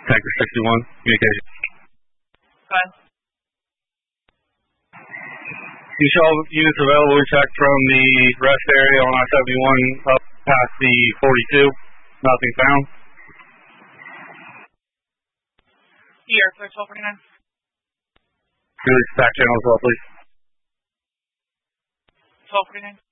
Tanker 61, communication. Go ahead. You show units available to check from the rest area on I-71 up past the 42. Nothing found. Here, clear 1249. Good, back channel as well, please. 1249.